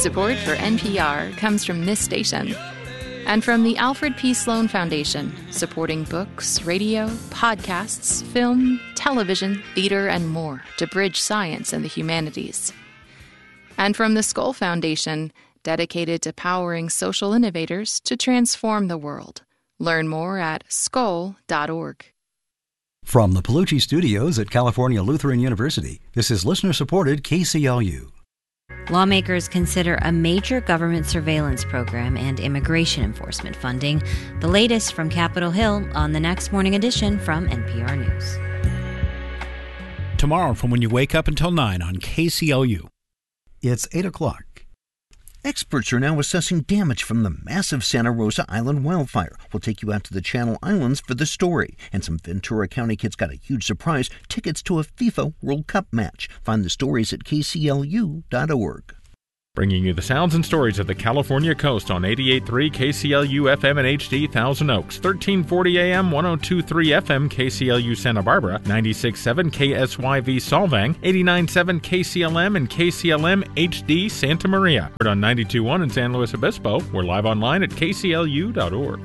Support for NPR comes from this station and from the Alfred P. Sloan Foundation, supporting books, radio, podcasts, film, television, theater, and more to bridge science and the humanities. And from the Skoll Foundation, dedicated to powering social innovators to transform the world. Learn more at skoll.org. From the Palucci Studios at California Lutheran University, this is listener-supported KCLU. Lawmakers consider a major government surveillance program and immigration enforcement funding. The latest from Capitol Hill on the next morning edition from NPR News. Tomorrow from when you wake up until 9 on KCLU. It's 8 o'clock. Experts are now assessing damage from the massive Santa Rosa Island wildfire. We'll take you out to the Channel Islands for the story. And some Ventura County kids got a huge surprise, tickets to a FIFA World Cup match. Find the stories at kclu.org. Bringing you the sounds and stories of the California coast on 88.3 KCLU FM and HD Thousand Oaks, 1340 AM, 102.3 FM KCLU Santa Barbara, 96.7 KSYV Solvang, 89.7 KCLM and KCLM HD Santa Maria. Heard on 92.1 in San Luis Obispo. We're live online at kclu.org.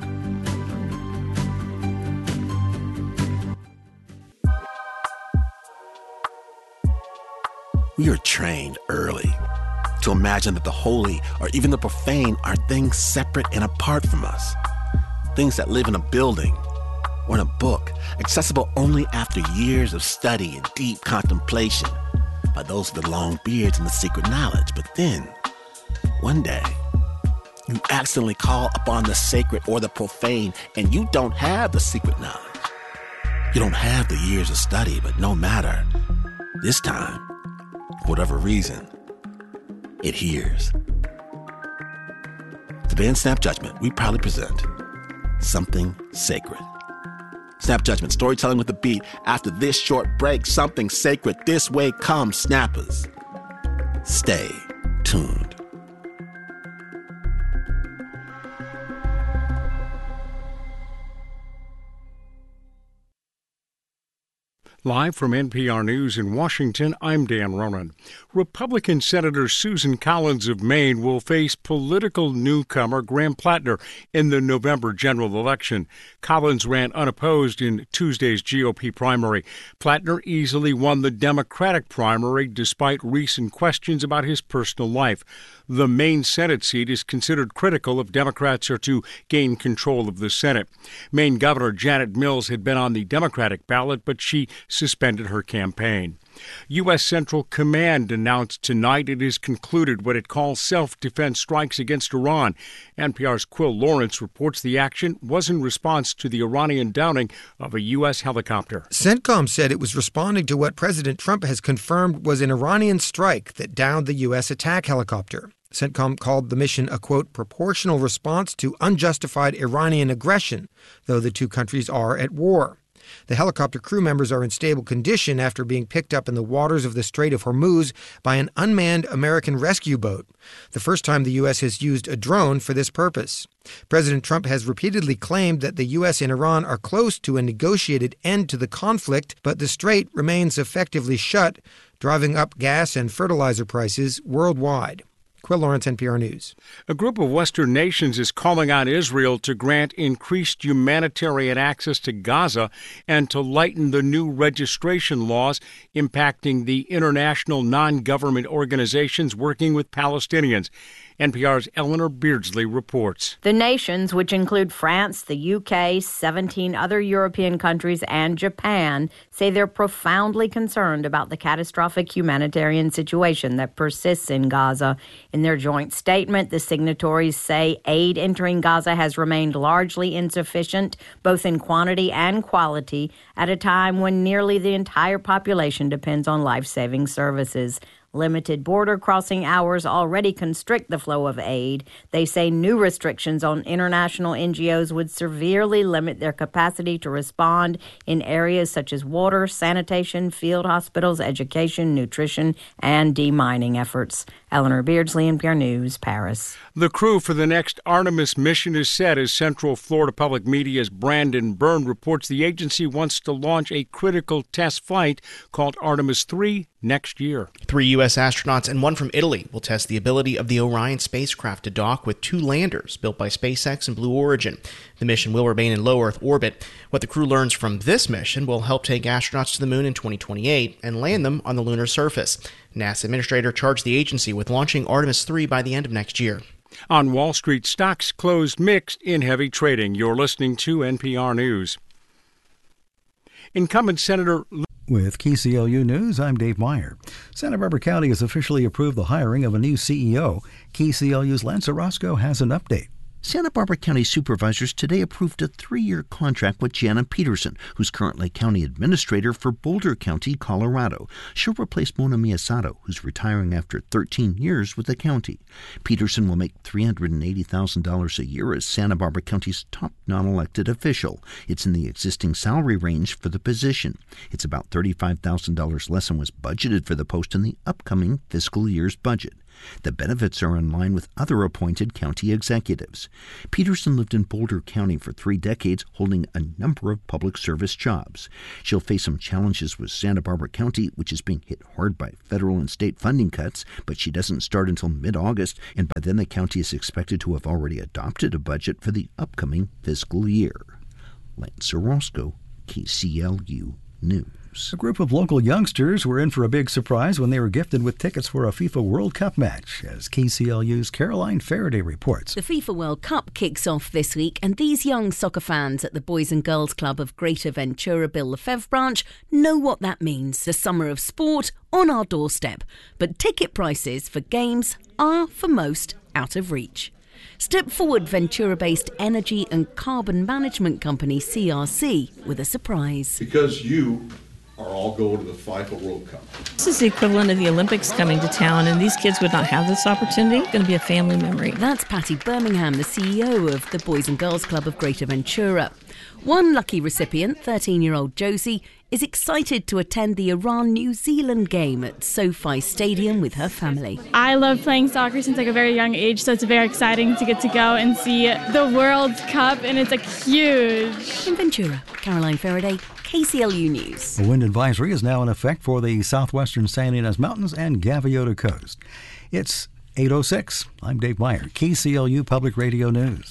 We are trained early to imagine that the holy or even the profane are things separate and apart from us. Things that live in a building or in a book, accessible only after years of study and deep contemplation by those with the long beards and the secret knowledge. But then, one day, you accidentally call upon the sacred or the profane, and you don't have the secret knowledge. You don't have the years of study, but no matter. This time, for whatever reason, it hears. Today in Snap Judgment, we proudly present Something Sacred. Snap Judgment, storytelling with a beat. After this short break, something sacred this way comes, snappers. Stay tuned. Live from NPR News in Washington, I'm Dan Ronan. Republican Senator Susan Collins of Maine will face political newcomer Graham Plattner in the November general election. Collins ran unopposed in Tuesday's GOP primary. Plattner easily won the Democratic primary despite recent questions about his personal life. The Maine Senate seat is considered critical if Democrats are to gain control of the Senate. Maine Governor Janet Mills had been on the Democratic ballot, but she suspended her campaign. U.S. Central Command announced tonight it has concluded what it calls self-defense strikes against Iran. NPR's Quill Lawrence reports the action was in response to the Iranian downing of a U.S. helicopter. CENTCOM said it was responding to what President Trump has confirmed was an Iranian strike that downed the U.S. attack helicopter. CENTCOM called the mission a, quote, proportional response to unjustified Iranian aggression, though the two countries are at war. The helicopter crew members are in stable condition after being picked up in the waters of the Strait of Hormuz by an unmanned American rescue boat, the first time the U.S. has used a drone for this purpose. President Trump has repeatedly claimed that the U.S. and Iran are close to a negotiated end to the conflict, but the strait remains effectively shut, driving up gas and fertilizer prices worldwide. Quill Lawrence, NPR News. A group of Western nations is calling on Israel to grant increased humanitarian access to Gaza and to lighten the new registration laws impacting the international non-government organizations working with Palestinians. NPR's Eleanor Beardsley reports. The nations, which include France, the UK, 17 other European countries, and Japan, say they're profoundly concerned about the catastrophic humanitarian situation that persists in Gaza. In their joint statement, the signatories say aid entering Gaza has remained largely insufficient, both in quantity and quality, at a time when nearly the entire population depends on life-saving services. Limited border crossing hours already constrict the flow of aid. They say new restrictions on international NGOs would severely limit their capacity to respond in areas such as water, sanitation, field hospitals, education, nutrition, and demining efforts. Eleanor Beardsley, NPR News, Paris. The crew for the next Artemis mission is set as Central Florida Public Media's Brandon Byrne reports the agency wants to launch a critical test flight called Artemis 3 next year. 3 U.S. astronauts and 1 from Italy will test the ability of the Orion spacecraft to dock with 2 landers built by SpaceX and Blue Origin. The mission will remain in low Earth orbit. What the crew learns from this mission will help take astronauts to the moon in 2028 and land them on the lunar surface. NASA administrator charged the agency with launching Artemis 3 by the end of next year. On Wall Street, stocks closed mixed in heavy trading. You're listening to NPR News. Incumbent Senator... With KCLU News, I'm Dave Meyer. Santa Barbara County has officially approved the hiring of a new CEO. KCLU's Lance Orozco has an update. Santa Barbara County supervisors today approved a 3-year contract with Jana Peterson, who's currently county administrator for Boulder County, Colorado. She'll replace Mona Miyasato, who's retiring after 13 years with the county. Peterson will make $380,000 a year as Santa Barbara County's top non-elected official. It's in the existing salary range for the position. It's about $35,000 less than was budgeted for the post in the upcoming fiscal year's budget. The benefits are in line with other appointed county executives. Peterson lived in Boulder County for 3 decades, holding a number of public service jobs. She'll face some challenges with Santa Barbara County, which is being hit hard by federal and state funding cuts, but she doesn't start until mid-August, and by then the county is expected to have already adopted a budget for the upcoming fiscal year. Lance Orozco, KCLU News. A group of local youngsters were in for a big surprise when they were gifted with tickets for a FIFA World Cup match, as KCLU's Caroline Faraday reports. The FIFA World Cup kicks off this week, and these young soccer fans at the Boys and Girls Club of Greater Ventura Bill Lefebvre branch know what that means. The summer of sport on our doorstep. But ticket prices for games are, for most, out of reach. Step forward Ventura-based energy and carbon management company CRC with a surprise. Because you are all going to the FIFA World Cup. This is the equivalent of the Olympics coming to town, and these kids would not have this opportunity. It's going to be a family memory. That's Patty Birmingham, the CEO of the Boys and Girls Club of Greater Ventura. One lucky recipient, 13-year-old Josie, is excited to attend the Iran-New Zealand game at SoFi Stadium with her family. I love playing soccer since a very young age, so it's very exciting to get to go and see the World Cup, and it's huge. In Ventura, Caroline Faraday, KCLU News. A wind advisory is now in effect for the southwestern San Ynez Mountains and Gaviota Coast. It's 8:06. I'm Dave Meyer, KCLU Public Radio News.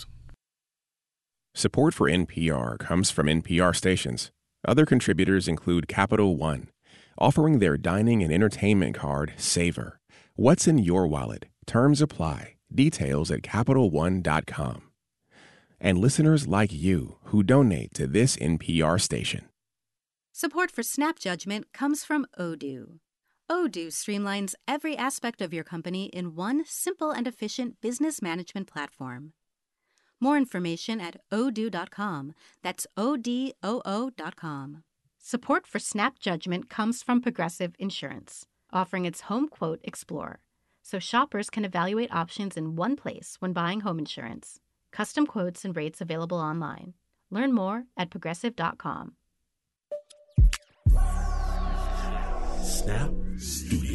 Support for NPR comes from NPR stations. Other contributors include Capital One, offering their dining and entertainment card, Savor. What's in your wallet? Terms apply. Details at CapitalOne.com. And listeners like you who donate to this NPR station. Support for Snap Judgment comes from Odoo. Odoo streamlines every aspect of your company in one simple and efficient business management platform. More information at odoo.com. That's ODOO.com. Support for Snap Judgment comes from Progressive Insurance, offering its Home Quote Explorer, so shoppers can evaluate options in one place when buying home insurance. Custom quotes and rates available online. Learn more at progressive.com. Snap Studio.